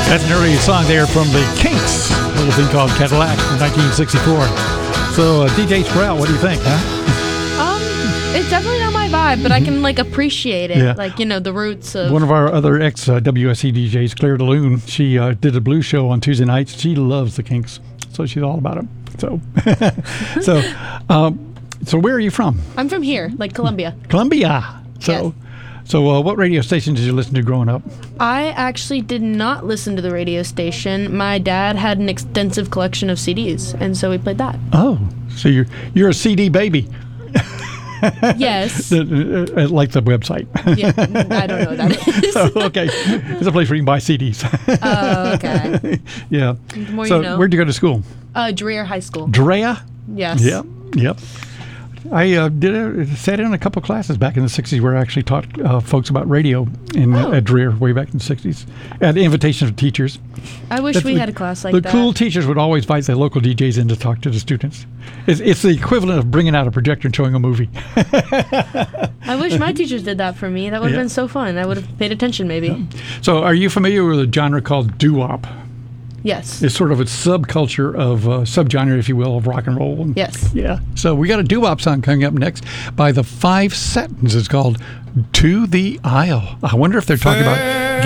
That's an early song there from the Kinks, a little thing called Cadillac from 1964. So, DJ Sprout, what do you think, huh? It's definitely not my vibe, but I can, appreciate it. Yeah. The roots of... One of our other ex-WSC DJs, Claire DeLune, she did a blues show on Tuesday nights. She loves the Kinks, so she's all about them. So, so where are you from? I'm from here, Columbia. Columbia. Yes. So what radio station did you listen to growing up? I actually did not listen to the radio station. My dad had an extensive collection of CDs, and so we played that. Oh, so you're a CD baby. Yes. Like the website. Yeah, I don't know what that is. Oh, okay. It's a place where you can buy CDs. Oh, okay. Yeah. The more So you know. where'd you go to school? Dreher High School. Drea? Yes. Yep. I sat in a couple classes back in the 60s where I actually taught folks about radio at Dreher way back in the 60s at the invitation of teachers. I wish we had a class like that. that. The cool teachers would always invite the local DJs in to talk to the students. It's the equivalent of bringing out a projector and showing a movie. I wish my teachers did that for me. That would have been so fun. I would have paid attention maybe. Yeah. So are you familiar with a genre called doo-wop? Yes. It's sort of a subculture of subgenre, if you will, of rock and roll. Yes. Yeah. So we got a doo-wop song coming up next by the Five Satins. It's called "To the Isle." I wonder if they're talking about